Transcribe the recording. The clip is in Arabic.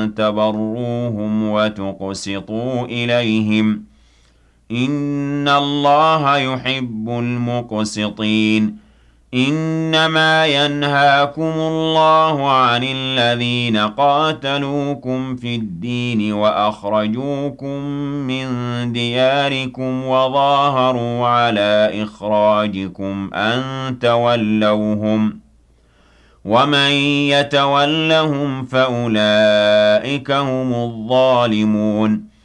تبروهم وتقسطوا إليهم إن الله يحب المقسطين إنما ينهاكم الله عن الذين قاتلوكم في الدين وأخرجوكم من دياركم وظاهروا على إخراجكم أن تولوهم ومن يتولهم فأولئك هم الظالمون